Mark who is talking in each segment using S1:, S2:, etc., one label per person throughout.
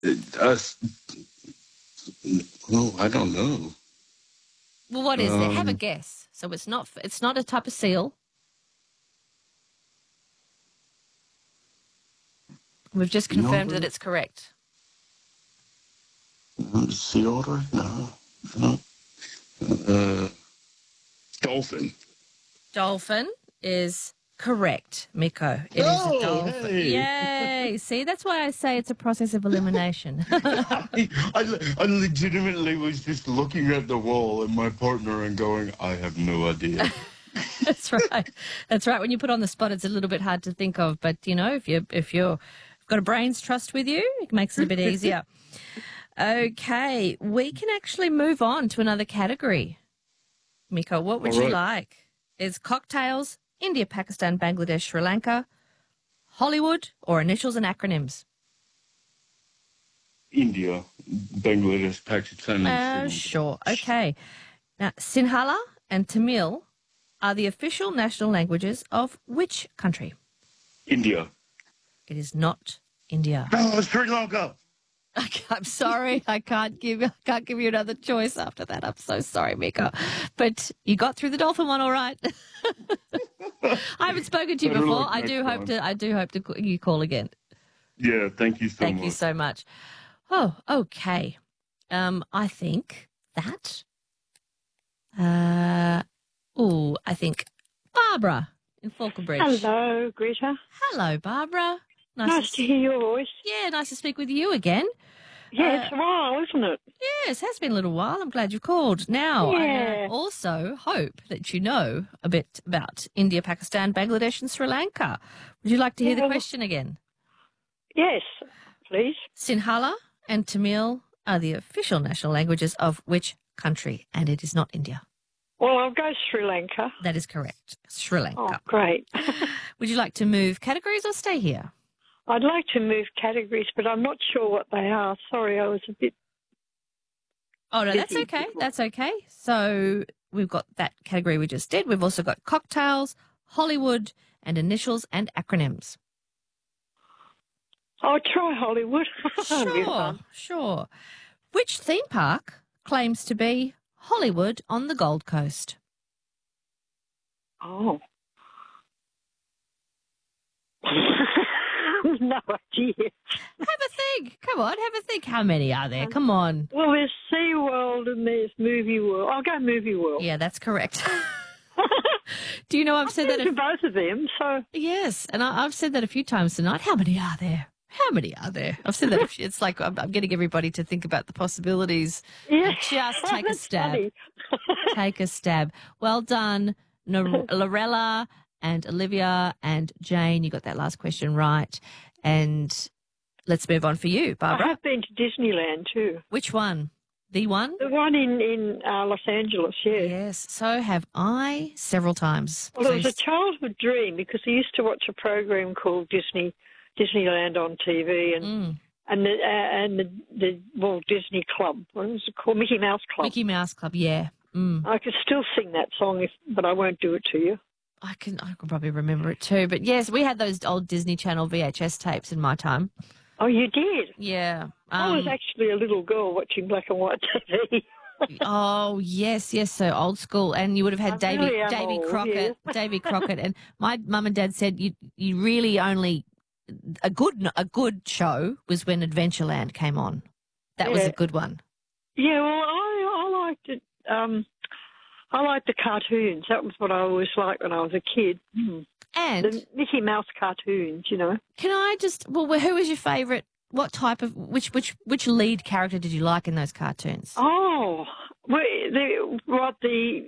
S1: Uh, no, I don't know.
S2: Well, what is it? Have a guess. So it's not a type of seal. We've just confirmed that it's correct.
S1: Sea otter? No. Dolphin.
S2: Dolphin is correct, Miko. It is a dolphin.
S1: Hey.
S2: Yay! See, that's why I say it's a process of elimination.
S1: I legitimately was just looking at the wall and my partner and going, I have no idea.
S2: That's right. That's right. When you put on the spot, it's a little bit hard to think of. But if you've got a brains trust with you, it makes it a bit easier. Okay, we can actually move on to another category. Miko, what would you like? Is cocktails, India, Pakistan, Bangladesh, Sri Lanka, Hollywood, or initials and acronyms?
S1: India, Bangladesh, Pakistan.
S2: Sure. Okay. Now, Sinhala and Tamil are the official national languages of which country?
S1: India.
S2: It is not India.
S1: Oh, Sri Lanka.
S2: I'm sorry, I can't give you another choice after that. I'm so sorry, Miko. But you got through the dolphin one all right. I haven't spoken to you before. I do hope to you call again.
S1: Yeah, thank you so much.
S2: Thank you so much. Oh, okay. I think that I think Barbara in Falconbridge.
S3: Hello, Greta.
S2: Hello, Barbara.
S3: Nice to hear your voice.
S2: Yeah, nice to speak with you again.
S3: Yeah, it's a while, isn't it?
S2: Yes, it has been a little while. I'm glad you've called. Now, I also hope that you know a bit about India, Pakistan, Bangladesh and Sri Lanka. Would you like to hear the question again?
S3: Yes, please.
S2: Sinhala and Tamil are the official national languages of which country? And it is not India.
S3: Well, I'll go Sri Lanka.
S2: That is correct. Sri Lanka.
S3: Oh, great.
S2: Would you like to move categories or stay here?
S3: I'd like to move categories, but I'm not sure what they are. Sorry, I was a bit...
S2: Oh, no, that's okay. That's okay. So we've got that category we just did. We've also got cocktails, Hollywood, and initials and acronyms.
S3: I'll try Hollywood.
S2: Sure. Which theme park claims to be Hollywood on the Gold Coast?
S3: Oh. No idea.
S2: Have a think. Come on, have a think. How many are there? Come on.
S3: Well, there's SeaWorld and there's Movie World. I'll go Movie World.
S2: Yeah, that's correct. Do you know I've said that
S3: to both of them? So
S2: yes, and I've said that a few times tonight. How many are there? How many are there? I've said that. It's like I'm getting everybody to think about the possibilities.
S3: Yeah.
S2: Just take a stab. Take a stab. Well done, Lorella and Olivia and Jane. You got that last question right. And let's move on for you, Barbara.
S3: I have been to Disneyland too.
S2: Which one? The one?
S3: The one in Los Angeles, yeah.
S2: Yes, so have I several times.
S3: Well, it was a childhood dream because I used to watch a program called Disneyland on TV and the Walt Disney Club. What was it called? Mickey Mouse Club.
S2: Mickey Mouse Club, yeah.
S3: I could still sing that song, but I won't do it to you.
S2: I can probably remember it too. But yes, we had those old Disney Channel VHS tapes in my time.
S3: Oh, you did?
S2: Yeah.
S3: I was actually a little girl watching black and white TV.
S2: Oh, yes. So old school. And you would have had Davy Crockett. Yeah. Davy Crockett. And my mum and dad said you really only a good show was when Adventureland came on. That was a good one.
S3: Yeah, well, I liked it. I liked the cartoons. That was what I always liked when I was a kid.
S2: And
S3: the Mickey Mouse cartoons, you know.
S2: Can I just? Well, who was your favourite? What type of which lead character did you like in those cartoons?
S3: Oh, well, the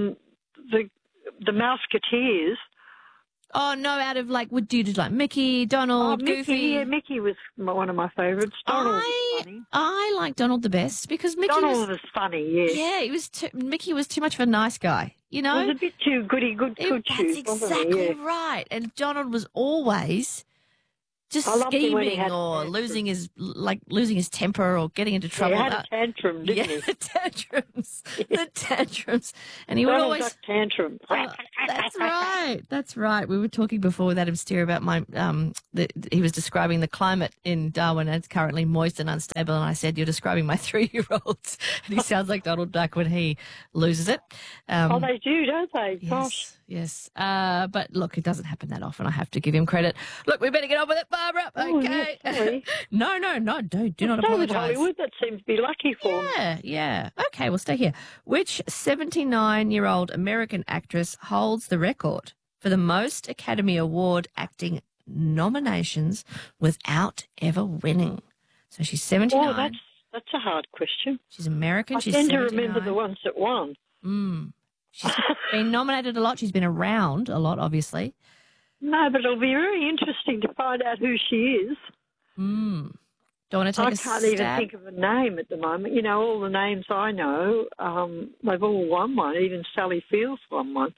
S3: Mouseketeers.
S2: Oh no! Out of did you like Mickey, Donald, Goofy?
S3: Yeah, Mickey was one of my favourites. Donald was funny.
S2: I like Donald the best because
S3: Donald was funny. Yeah,
S2: yeah. Mickey was too much of a nice guy. You know,
S3: he was a bit too goody good.
S2: That's exactly right. And Donald was always just
S3: I loved him when he
S2: scheming
S3: had
S2: or
S3: tantrums.
S2: losing his temper or getting into
S3: He
S2: trouble.
S3: had a tantrum, didn't
S2: Yeah,
S3: he?
S2: the tantrums, the tantrums, and he would
S3: Donald
S2: always.
S3: Duck tantrum.
S2: That's right. That's right. We were talking before with Adam Steer about he was describing the climate in Darwin as currently moist and unstable, and I said, "You're describing my 3-year-old," and he sounds like Donald Duck when he loses it.
S3: Oh, they do, don't they? Gosh.
S2: Yes. But look, it doesn't happen that often. I have to give him credit. Look, we better get on with it, Barbara.
S3: Oh,
S2: Okay.
S3: yeah, sorry.
S2: No. Do not
S3: Stay with
S2: apologise.
S3: Hollywood, that seems to be lucky for me.
S2: Yeah. Okay, we'll stay here. Which 79-year-old American actress holds the record for the most Academy Award acting nominations without ever winning? So she's 79.
S3: Oh, that's a hard question.
S2: She's American.
S3: I
S2: She's
S3: tend to
S2: 79.
S3: remember the ones that won.
S2: She's been nominated a lot. She's been around a lot, obviously.
S3: No, but it'll be very interesting to find out who she is.
S2: Don't want to take
S3: I
S2: a
S3: can't
S2: stab?
S3: even think of a name at the moment. You know, all the names I know, they've all won one. Even Sally Fields won one.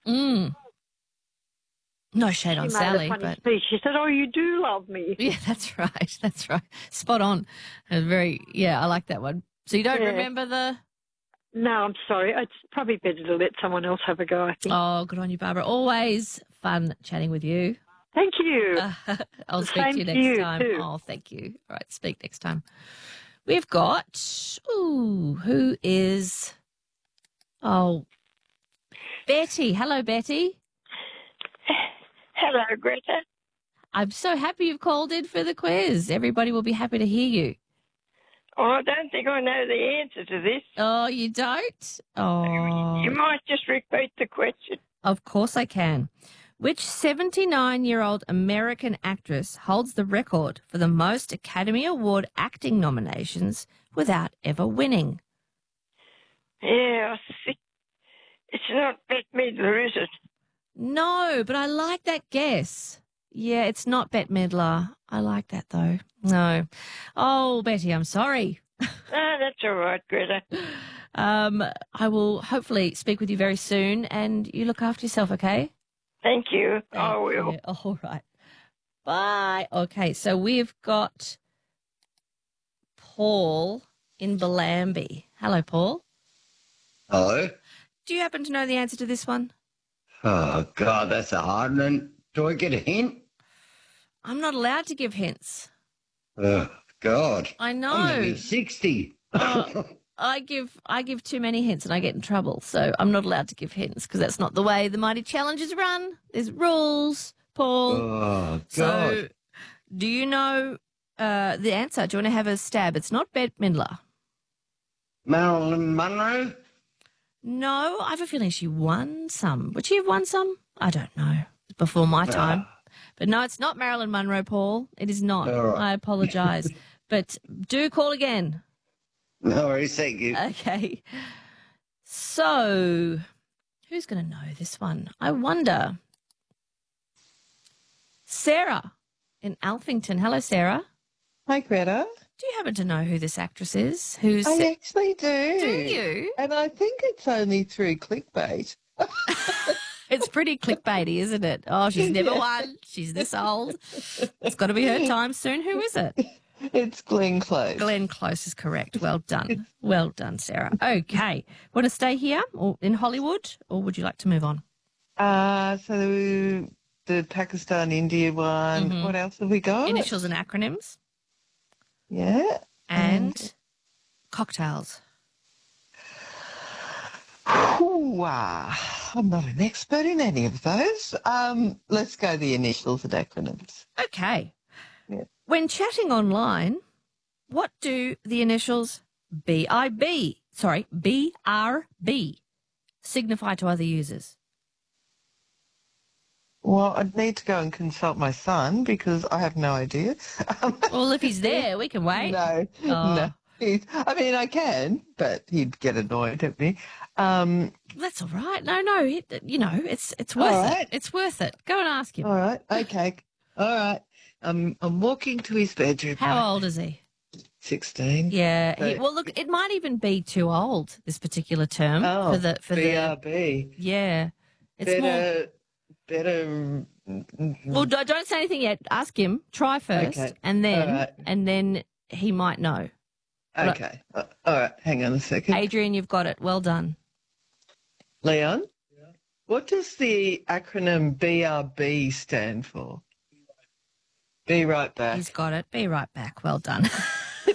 S2: No shade on
S3: She made
S2: Sally,
S3: a funny
S2: but
S3: speech. She said, "Oh, you do love me."
S2: yeah, that's right. That's right. Spot on. I like that one. So you don't
S3: Yeah.
S2: remember the...
S3: No, I'm sorry. It's probably better to let someone else have a go, I think.
S2: Oh, good on you, Barbara. Always fun chatting with you.
S3: Thank you.
S2: I'll speak
S3: Same
S2: to you
S3: to
S2: next
S3: you,
S2: time.
S3: too.
S2: Oh, thank you. All right, speak next time. We've got, who is, Betty. Hello, Betty.
S4: Hello, Greta.
S2: I'm so happy you've called in for the quiz. Everybody will be happy to hear you.
S4: Oh, I don't think I know the answer to this.
S2: Oh, you don't? Oh,
S4: You might just repeat the question.
S2: of course I can. Which 79-year-old American actress holds the record for the most Academy Award acting nominations without ever winning?
S4: Yeah, I see. It's not Bette Midler, is it?
S2: No, but I like that guess. Yeah, it's not Bette Midler. I like that, though. No. Oh, Betty, I'm sorry.
S4: No, that's all right, Greta.
S2: I will hopefully speak with you very soon, and you look after yourself, okay?
S4: Thank you. I
S2: Thank
S4: will.
S2: you. All right. Bye. Okay, so we've got Paul in Bellambi. Hello, Paul.
S1: Hello?
S2: Do you happen to know the answer to this one?
S1: Oh, God, that's a hard one. Do I get a hint?
S2: I'm not allowed to give hints.
S1: Oh, God.
S2: I know.
S1: I'm going to be 60.
S2: Oh, I give too many hints and I get in trouble. So I'm not allowed to give hints because that's not the way the Mighty Challenge is run. There's rules, Paul.
S1: Oh, God.
S2: So do you know the answer? Do you want to have a stab? It's not Bette Midler.
S1: Marilyn Monroe?
S2: No, I have a feeling she won some. Would she have won some? I don't know. It's before my time. But no, it's not Marilyn Monroe, Paul. It is not.
S1: All right.
S2: I apologise. But do call again.
S1: No worries, thank you.
S2: Okay. So, who's going to know this one? I wonder. Sarah in Alphington. Hello, Sarah.
S5: Hi, Greta.
S2: Do you happen to know who this actress is? Who's
S5: I actually do.
S2: Do you?
S5: And I think it's only through clickbait.
S2: It's pretty clickbaity, isn't it? Oh, she's never won. She's this old. It's got to be her time soon. Who is it?
S5: It's Glenn Close.
S2: Glenn Close is correct. Well done. Well done, Sarah. Okay. Want to stay here or in Hollywood, or would you like to move on?
S5: So the Pakistan, India one.
S2: Mhm.
S5: What else have we got?
S2: Initials and acronyms
S5: Yeah.
S2: and cocktails.
S5: Ooh, I'm not an expert in any of those. Let's go the initials and acronyms.
S2: Okay.
S5: Yeah.
S2: When chatting online, what do the initials BRB signify to other users?
S5: Well, I'd need to go and consult my son because I have no idea.
S2: Well, if he's there, we can wait.
S5: No,
S2: Oh.
S5: no. I mean, I can, but he'd get annoyed at me.
S2: That's all right. No, it's worth
S5: All
S2: it.
S5: right.
S2: It's worth it. Go and ask him.
S5: All right, okay, all right. I'm walking to his bedroom.
S2: How old is he?
S5: 16.
S2: Yeah.
S5: So-
S2: Well, look, it might even be too old, this particular term.
S5: Oh,
S2: for the
S5: BRB.
S2: yeah. It's more.
S5: better.
S2: Well, don't say anything yet. Ask him. Try first,
S5: Okay.
S2: and then
S5: All right.
S2: he might know.
S5: Okay. All right. Hang on a second.
S2: Adrian, you've got it. Well done.
S5: Leon? What does the acronym BRB stand for? Be right back.
S2: He's got it. Be right back. Well done.